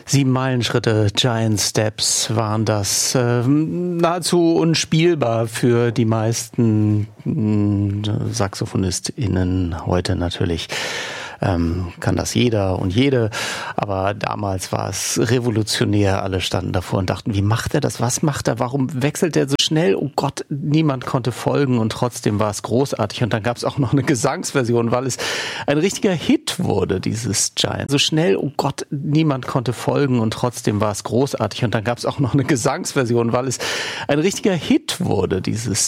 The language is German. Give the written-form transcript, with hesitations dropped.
7 Meilenschritte, Giant Steps waren das. Nahezu unspielbar für die meisten SaxophonistInnen heute natürlich. Kann das jeder und jede, aber damals war es revolutionär. Alle standen davor und dachten, wie macht er das? Was macht er? Warum wechselt er so schnell? Oh Gott, niemand konnte folgen und trotzdem war es großartig. Und dann gab es auch noch eine Gesangsversion, weil es ein richtiger Hit wurde, dieses Giant. So schnell, oh Gott, niemand konnte folgen und trotzdem war es großartig. Und dann gab es auch noch eine Gesangsversion, weil es ein richtiger Hit wurde, dieses